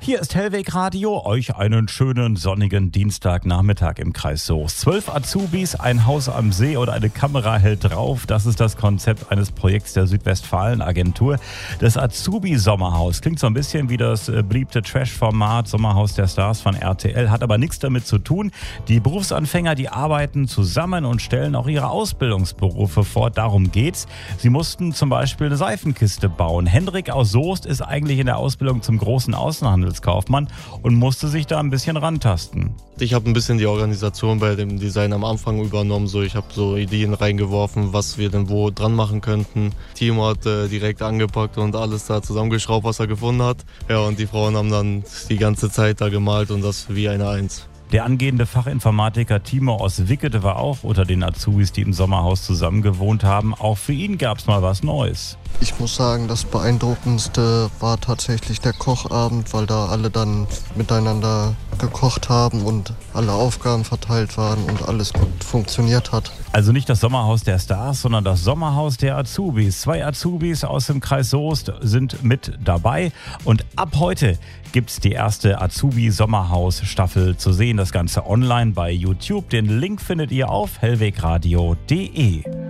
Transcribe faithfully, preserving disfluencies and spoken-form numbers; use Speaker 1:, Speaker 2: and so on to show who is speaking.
Speaker 1: Hier ist Hellweg Radio, euch einen schönen sonnigen Dienstagnachmittag im Kreis Soest. Zwölf Azubis, ein Haus am See oder eine Kamera hält drauf. Das ist das Konzept eines Projekts der Südwestfalen-Agentur. Das Azubi-Sommerhaus klingt so ein bisschen wie das beliebte Trash-Format Sommerhaus der Stars von R T L, hat aber nichts damit zu tun. Die Berufsanfänger, die arbeiten zusammen und stellen auch ihre Ausbildungsberufe vor. Darum geht's. Sie mussten zum Beispiel eine Seifenkiste bauen. Hendrik aus Soest ist eigentlich in der Ausbildung zum großen Außenhandelskaufmann und musste sich da ein bisschen rantasten.
Speaker 2: Ich habe ein bisschen die Organisation bei dem Design am Anfang übernommen. So, ich habe so Ideen reingeworfen, was wir denn wo dran machen könnten. Timo hat äh, direkt angepackt und alles da zusammengeschraubt, was er gefunden hat. Ja, und die Frauen haben dann die ganze Zeit da gemalt und das wie eine Eins.
Speaker 1: Der angehende Fachinformatiker Timo aus Wickede war auch unter den Azubis, die im Sommerhaus zusammen gewohnt haben. Auch für ihn gab es mal was Neues.
Speaker 3: Ich muss sagen, das Beeindruckendste war tatsächlich der Kochabend, weil da alle dann miteinander gekocht haben und alle Aufgaben verteilt waren und alles gut funktioniert hat.
Speaker 1: Also nicht das Sommerhaus der Stars, sondern das Sommerhaus der Azubis. Zwei Azubis aus dem Kreis Soest sind mit dabei und ab heute gibt es die erste Azubi-Sommerhaus-Staffel zu sehen. Das Ganze online bei YouTube. Den Link findet ihr auf hellwegradio punkt de.